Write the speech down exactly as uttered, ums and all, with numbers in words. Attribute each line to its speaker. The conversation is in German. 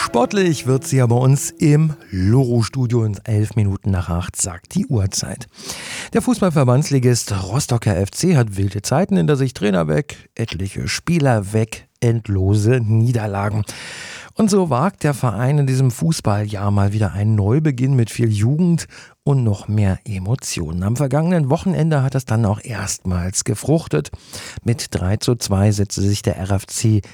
Speaker 1: Sportlich wird sie ja bei uns im Loro-Studio in elf Minuten nach acht, sagt die Uhrzeit. Der Fußballverbandsligist Rostocker F C hat wilde Zeiten hinter sich, Trainer weg, etliche Spieler weg, endlose Niederlagen. Und so wagt der Verein in diesem Fußballjahr mal wieder einen Neubeginn mit viel Jugend und noch mehr Emotionen. Am vergangenen Wochenende hat es dann auch erstmals gefruchtet. Mit drei zu zwei setzte sich der R F C